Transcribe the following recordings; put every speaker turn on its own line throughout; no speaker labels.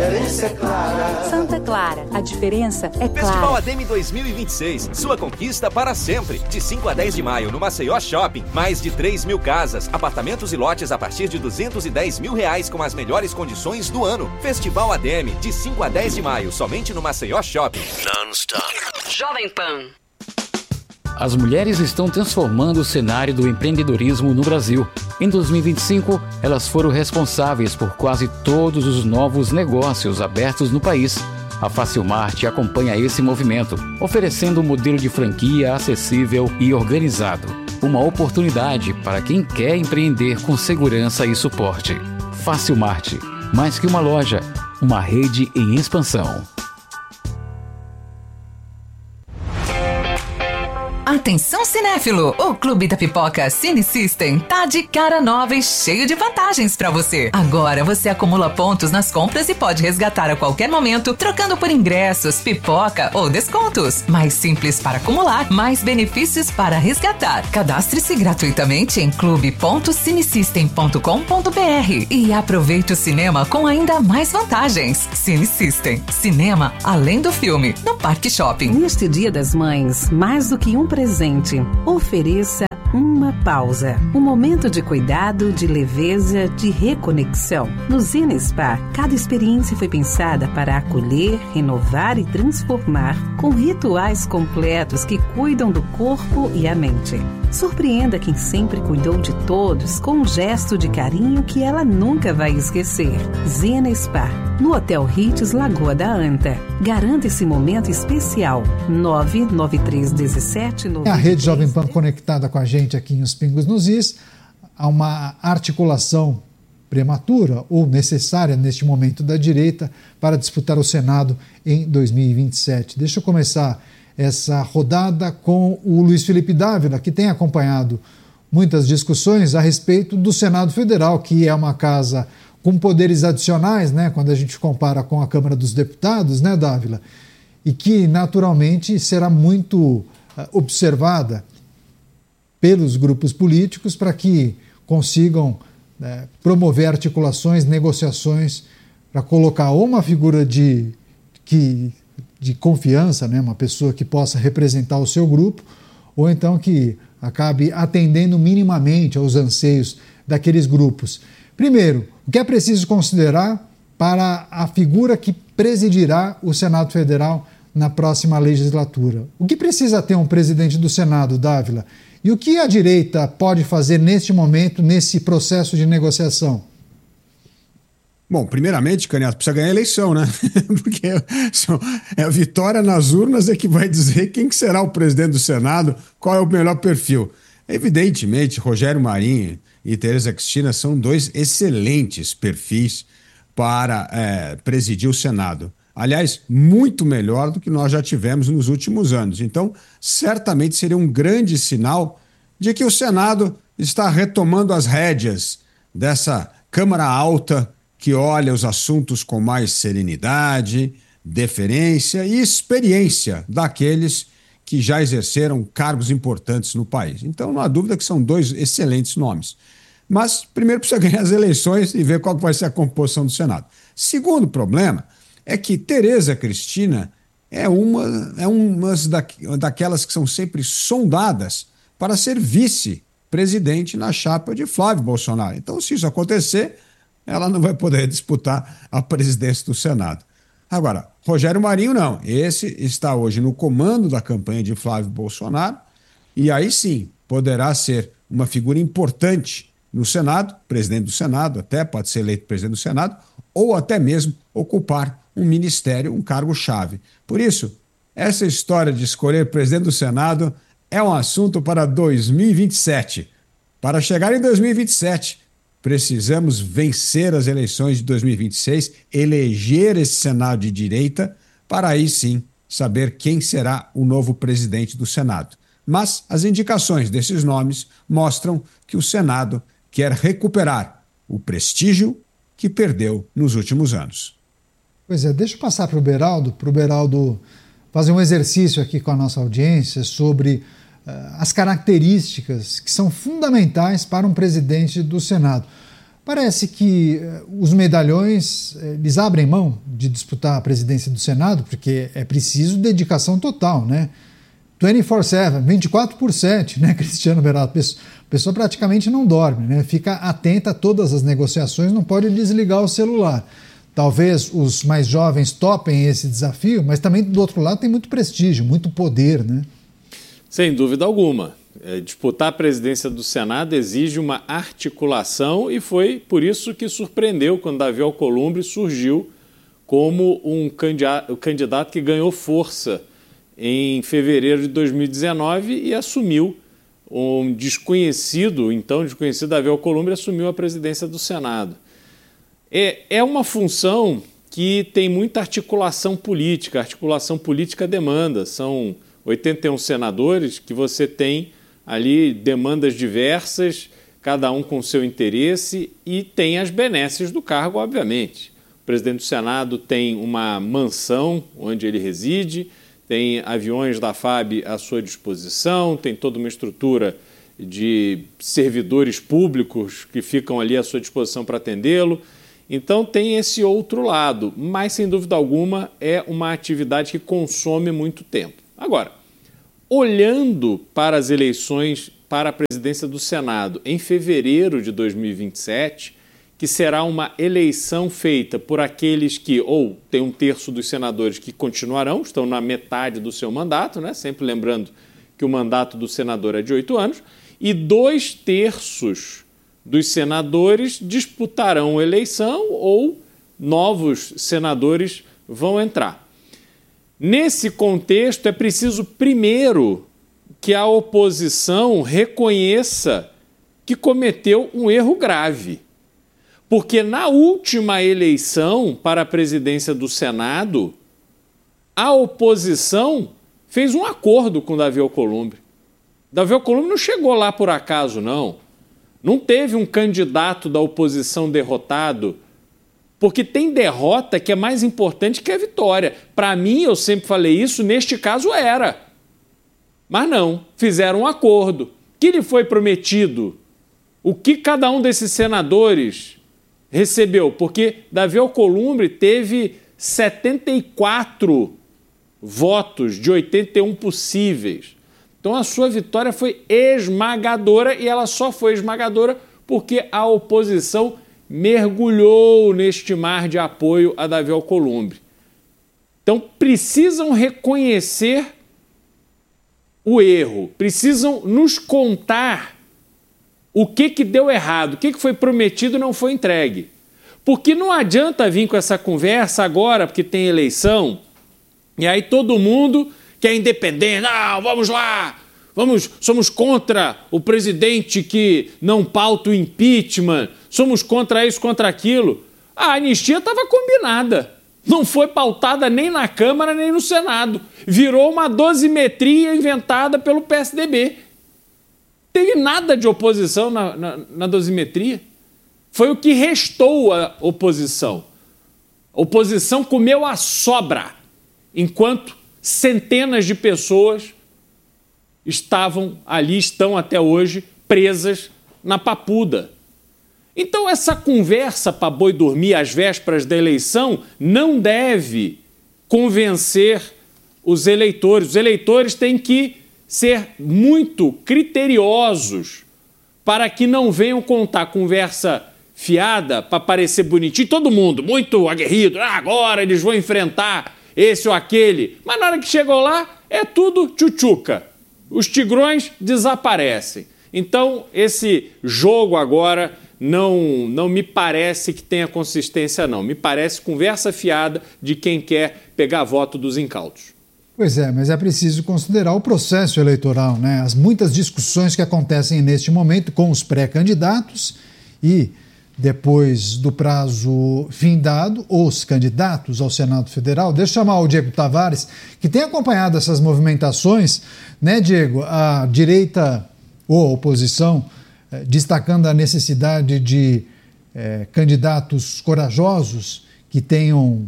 diferença é clara.
Santa Clara, a diferença é clara.
Festival ADEME 2026, sua conquista para sempre. De 5 a 10 de maio no Maceió Shopping, mais de 3 mil casas, apartamentos e lotes a partir de R$210 mil com as melhores condições do ano. Festival ADEME, de 5 a 10 de maio, somente no Maceió Shopping.
Non-stop.
Jovem Pan.
As mulheres estão transformando o cenário do empreendedorismo no Brasil. Em 2025, elas foram responsáveis por quase todos os novos negócios abertos no país. A Facilmart acompanha esse movimento, oferecendo um modelo de franquia acessível e organizado. Uma oportunidade para quem quer empreender com segurança e suporte. Facilmart, mais que uma loja, uma rede em expansão.
Atenção cinéfilo, o Clube da Pipoca Cine System tá de cara nova e cheio de vantagens pra você. Agora você acumula pontos nas compras e pode resgatar a qualquer momento, trocando por ingressos, pipoca ou descontos. Mais simples para acumular, mais benefícios para resgatar. Cadastre-se gratuitamente em clube.cinesystem.com.br e aproveite o cinema com ainda mais vantagens. Cine System, cinema além do filme, no Parque Shopping.
Neste Dia das Mães, mais do que um presente, ofereça uma pausa. Um momento de cuidado, de leveza, de reconexão. No Zena Spa, cada experiência foi pensada para acolher, renovar e transformar, com rituais completos que cuidam do corpo e a mente. Surpreenda quem sempre cuidou de todos com um gesto de carinho que ela nunca vai esquecer. Zena Spa, no Hotel Ritz Lagoa da Anta. Garanta esse momento especial. 99317.
A Rede Jovem Pan conectada com a gente aqui em Os Pingos nos Is. Há uma articulação prematura ou necessária neste momento da direita para disputar o Senado em 2027. Deixa eu começar essa rodada com o Luiz Felipe Dávila, que tem acompanhado muitas discussões a respeito do Senado Federal, que é uma casa com poderes adicionais, né, quando a gente compara com a Câmara dos Deputados, né, Dávila? E que, naturalmente, será muito observada pelos grupos políticos para que consigam promover articulações, negociações, para colocar ou uma figura de confiança, né, uma pessoa que possa representar o seu grupo, ou então que acabe atendendo minimamente aos anseios daqueles grupos. Primeiro, o que é preciso considerar para a figura que presidirá o Senado Federal na próxima legislatura? O que precisa ter um presidente do Senado, Dávila? E o que a direita pode fazer neste momento, nesse processo de negociação?
Bom, primeiramente, Canhoto, precisa ganhar a eleição, né? Porque a vitória nas urnas é que vai dizer quem que será o presidente do Senado, qual é o melhor perfil. Evidentemente, Rogério Marinho e Tereza Cristina são dois excelentes perfis para presidir o Senado. Aliás, muito melhor do que nós já tivemos nos últimos anos. Então, certamente seria um grande sinal de que o Senado está retomando as rédeas dessa Câmara Alta que olha os assuntos com mais serenidade, deferência e experiência daqueles que já exerceram cargos importantes no país. Então, não há dúvida que são dois excelentes nomes. Mas, primeiro, precisa ganhar as eleições e ver qual vai ser a composição do Senado. Segundo problema é que Tereza Cristina é uma daquelas que são sempre sondadas para ser vice-presidente na chapa de Flávio Bolsonaro. Então, se isso acontecer, ela não vai poder disputar a presidência do Senado. Agora, Rogério Marinho não. Esse está hoje no comando da campanha de Flávio Bolsonaro e aí sim poderá ser uma figura importante no Senado, presidente do Senado, até pode ser eleito presidente do Senado, ou até mesmo ocupar um ministério, um cargo-chave. Por isso, essa história de escolher presidente do Senado é um assunto para 2027. Para chegar em 2027, precisamos vencer as eleições de 2026, eleger esse Senado de direita, para aí sim saber quem será o novo presidente do Senado. Mas as indicações desses nomes mostram que o Senado quer recuperar o prestígio que perdeu nos últimos anos.
Pois é, deixa eu passar para o Beraldo fazer um exercício aqui com a nossa audiência sobre as características que são fundamentais para um presidente do Senado. Parece que os medalhões, eles abrem mão de disputar a presidência do Senado, porque é preciso dedicação total, né? 24/7, 24%, né, Cristiano Beraldo? A pessoa praticamente não dorme, né? Fica atenta a todas as negociações, não pode desligar o celular. Talvez os mais jovens topem esse desafio, mas também do outro lado tem muito prestígio, muito poder, né?
Sem dúvida alguma. Disputar a presidência do Senado exige uma articulação e foi por isso que surpreendeu quando Davi Alcolumbre surgiu como um candidato que ganhou força em fevereiro de 2019 e assumiu um desconhecido Davi Alcolumbre assumiu a presidência do Senado. É uma função que tem muita articulação política. A articulação política demanda. São 81 senadores que você tem ali demandas diversas, cada um com seu interesse, e tem as benesses do cargo, obviamente. O presidente do Senado tem uma mansão onde ele reside, tem aviões da FAB à sua disposição, tem toda uma estrutura de servidores públicos que ficam ali à sua disposição para atendê-lo. Então tem esse outro lado, mas sem dúvida alguma é uma atividade que consome muito tempo. Agora, olhando para as eleições para a presidência do Senado em fevereiro de 2027, que será uma eleição feita por aqueles que, ou tem 1/3 dos senadores que continuarão, estão na metade do seu mandato, né? Sempre lembrando que o mandato do senador é de 8 anos, e 2/3 dos senadores disputarão eleição ou novos senadores vão entrar. Nesse contexto, é preciso, primeiro, que a oposição reconheça que cometeu um erro grave. Porque na última eleição para a presidência do Senado, a oposição fez um acordo com Davi Alcolumbre. Davi Alcolumbre não chegou lá por acaso, não. Não teve um candidato da oposição derrotado, porque tem derrota que é mais importante que a vitória. Para mim, eu sempre falei isso, neste caso era. Mas não, fizeram um acordo. O que lhe foi prometido? O que cada um desses senadores recebeu? Porque Davi Alcolumbre teve 74 votos de 81 possíveis. Então a sua vitória foi esmagadora e ela só foi esmagadora porque a oposição mergulhou neste mar de apoio a Davi Alcolumbre. Então precisam reconhecer o erro, precisam nos contar o que deu errado, o que foi prometido e não foi entregue. Porque não adianta vir com essa conversa agora, porque tem eleição, e aí todo mundo que é independente, não, vamos lá, somos contra o presidente que não pauta o impeachment, somos contra isso, contra aquilo. A anistia estava combinada, não foi pautada nem na Câmara nem no Senado, virou uma dosimetria inventada pelo PSDB. Teve nada de oposição na dosimetria, foi o que restou à oposição. A oposição comeu a sobra, enquanto centenas de pessoas estavam ali, estão até hoje, presas na papuda. Então essa conversa para boi dormir às vésperas da eleição não deve convencer os eleitores. Os eleitores têm que ser muito criteriosos para que não venham contar conversa fiada para parecer bonitinho. Todo mundo muito aguerrido, agora eles vão enfrentar esse ou aquele. Mas na hora que chegou lá, é tudo tchutchuca. Os tigrões desaparecem. Então, esse jogo agora não me parece que tenha consistência, não. Me parece conversa fiada de quem quer pegar voto dos incautos.
Pois é, mas é preciso considerar o processo eleitoral, né? As muitas discussões que acontecem neste momento com os pré-candidatos e, depois do prazo findado, os candidatos ao Senado Federal. Deixa eu chamar o Diego Tavares, que tem acompanhado essas movimentações, né, Diego? A direita ou a oposição destacando a necessidade de candidatos corajosos que tenham,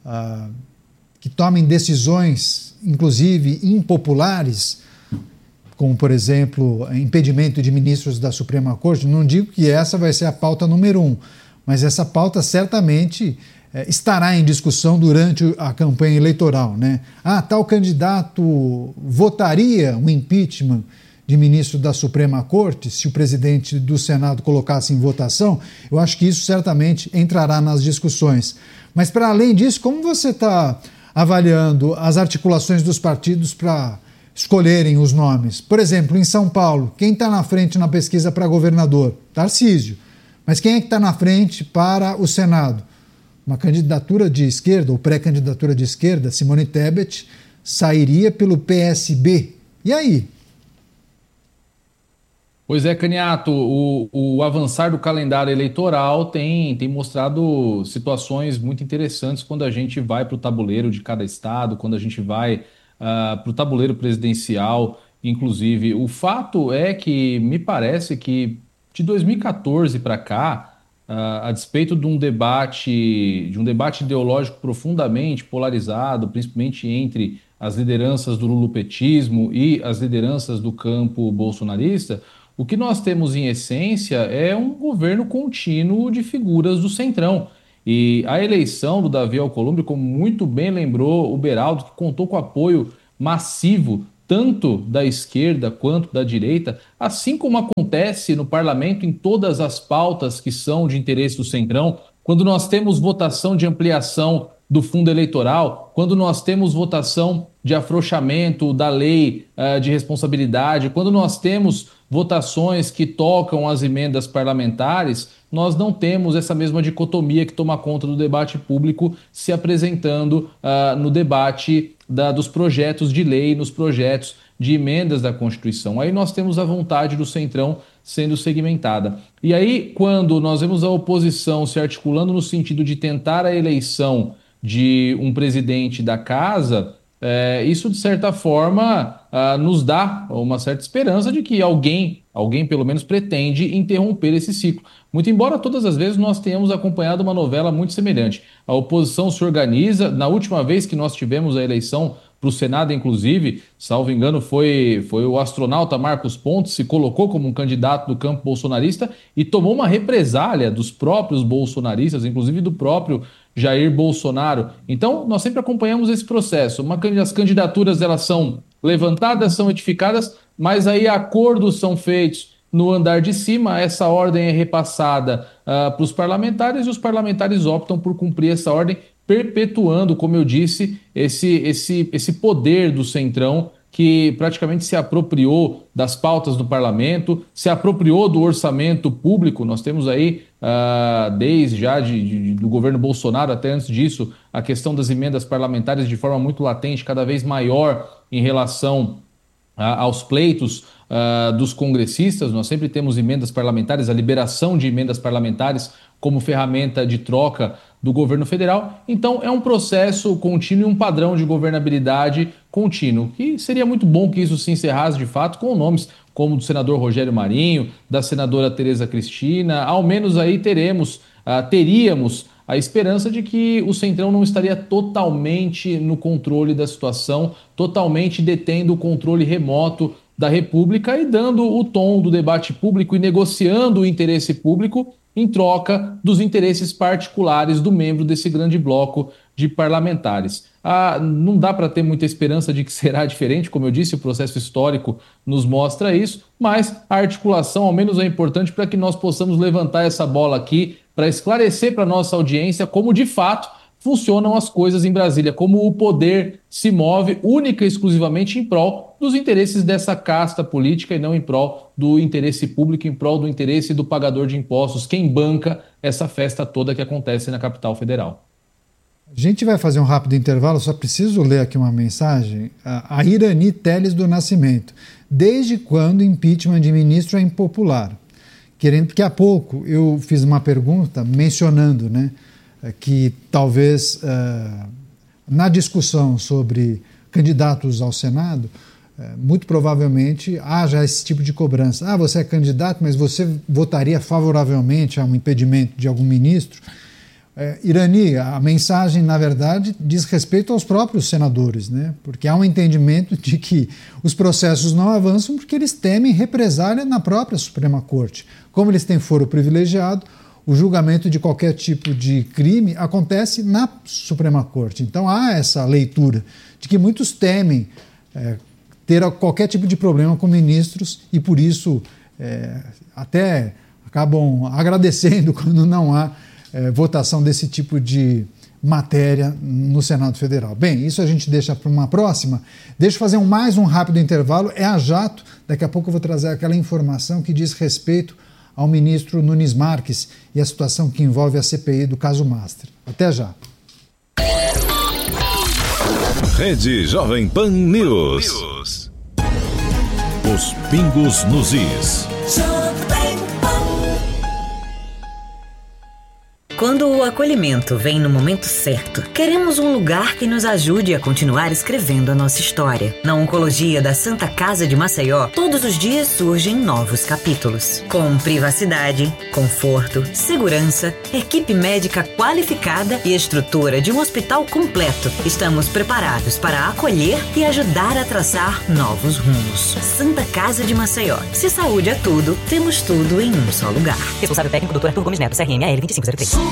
que tomem decisões, inclusive impopulares, como, por exemplo, impedimento de ministros da Suprema Corte. Não digo que essa vai ser a pauta número 1, mas essa pauta certamente estará em discussão durante a campanha eleitoral, né? Tal candidato votaria o impeachment de ministro da Suprema Corte se o presidente do Senado colocasse em votação. Eu acho que isso certamente entrará nas discussões. Mas, para além disso, como você está avaliando as articulações dos partidos para escolherem os nomes? Por exemplo, em São Paulo, quem está na frente na pesquisa para governador? Tarcísio. Mas quem é que está na frente para o Senado? Uma candidatura de esquerda, ou pré-candidatura de esquerda, Simone Tebet, sairia pelo PSB. E aí?
Pois é, Caniato, o avançar do calendário eleitoral tem mostrado situações muito interessantes quando a gente vai para o tabuleiro de cada estado, quando a gente vai para o tabuleiro presidencial, inclusive. O fato é que me parece que de 2014 para cá, a despeito de um debate ideológico profundamente polarizado, principalmente entre as lideranças do lulopetismo e as lideranças do campo bolsonarista, o que nós temos em essência é um governo contínuo de figuras do Centrão. E a eleição do Davi Alcolumbre, como muito bem lembrou o Beraldo, que contou com apoio massivo tanto da esquerda quanto da direita, assim como acontece no parlamento em todas as pautas que são de interesse do Centrão, quando nós temos votação de ampliação do fundo eleitoral, quando nós temos votação de afrouxamento da lei de responsabilidade, quando nós temos votações que tocam as emendas parlamentares, nós não temos essa mesma dicotomia que toma conta do debate público se apresentando no debate dos projetos de lei, nos projetos de emendas da Constituição. Aí nós temos a vontade do Centrão sendo segmentada. E aí, quando nós vemos a oposição se articulando no sentido de tentar a eleição de um presidente da casa, isso, de certa forma, nos dá uma certa esperança de que alguém pelo menos pretende interromper esse ciclo. Muito embora todas as vezes nós tenhamos acompanhado uma novela muito semelhante. A oposição se organiza. Na última vez que nós tivemos a eleição para o Senado, inclusive, salvo engano, foi o astronauta Marcos Pontes, se colocou como um candidato do campo bolsonarista e tomou uma represália dos próprios bolsonaristas, inclusive do próprio Jair Bolsonaro. Então, nós sempre acompanhamos esse processo. As candidaturas, elas são levantadas, são edificadas, mas aí acordos são feitos no andar de cima, essa ordem é repassada para os parlamentares e os parlamentares optam por cumprir essa ordem, perpetuando, como eu disse, esse poder do Centrão, que praticamente se apropriou das pautas do parlamento, se apropriou do orçamento público. Nós temos aí, desde já do governo Bolsonaro até antes disso, a questão das emendas parlamentares de forma muito latente, cada vez maior em relação aos pleitos dos congressistas. Nós sempre temos emendas parlamentares, a liberação de emendas parlamentares como ferramenta de troca do governo federal. Então é um processo contínuo e um padrão de governabilidade contínuo, que seria muito bom que isso se encerrasse de fato com nomes como do senador Rogério Marinho, da senadora Tereza Cristina. Ao menos aí teríamos a esperança de que o Centrão não estaria totalmente no controle da situação, totalmente detendo o controle remoto da República e dando o tom do debate público e negociando o interesse público em troca dos interesses particulares do membro desse grande bloco de parlamentares. Não dá para ter muita esperança de que será diferente, como eu disse, o processo histórico nos mostra isso, mas a articulação ao menos é importante para que nós possamos levantar essa bola aqui para esclarecer para a nossa audiência como de fato funcionam as coisas em Brasília, como o poder se move única e exclusivamente em prol dos interesses dessa casta política e não em prol do interesse público, em prol do interesse do pagador de impostos, quem banca essa festa toda que acontece na capital federal.
A gente vai fazer um rápido intervalo, só preciso ler aqui uma mensagem. A Irani Teles do Nascimento. Desde quando impeachment de ministro é impopular? Porque há pouco eu fiz uma pergunta mencionando, né, que talvez na discussão sobre candidatos ao Senado, muito provavelmente haja esse tipo de cobrança. Você é candidato, mas você votaria favoravelmente a um impedimento de algum ministro? Irani, a mensagem, na verdade, diz respeito aos próprios senadores, né? Porque há um entendimento de que os processos não avançam porque eles temem represália na própria Suprema Corte. Como eles têm foro privilegiado, o julgamento de qualquer tipo de crime acontece na Suprema Corte. Então há essa leitura de que muitos temem ter qualquer tipo de problema com ministros e por isso até acabam agradecendo quando não há votação desse tipo de matéria no Senado Federal. Bem, isso a gente deixa para uma próxima. Deixa eu fazer mais um rápido intervalo. É a jato. Daqui a pouco eu vou trazer aquela informação que diz respeito ao ministro Nunes Marques e a situação que envolve a CPI do caso Master. Até já.
Rede Jovem Pan News. Os pingos nos is.
Quando o acolhimento vem no momento certo, queremos um lugar que nos ajude a continuar escrevendo a nossa história. Na Oncologia da Santa Casa de Maceió, todos os dias surgem novos capítulos. Com privacidade, conforto, segurança, equipe médica qualificada e estrutura de um hospital completo, estamos preparados para acolher e ajudar a traçar novos rumos. Santa Casa de Maceió. Se saúde é tudo, temos tudo em um só lugar.
Responsável técnico, Dr. Arthur Gomes Neto, CRM AL 2503.